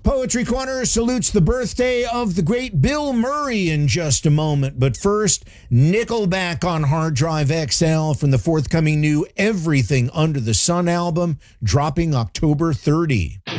Poetry Corner salutes the birthday of the great Bill Murray in just a moment. But first, Nickelback on Hard Drive XL from the forthcoming new Everything Under the Sun album, dropping October 30.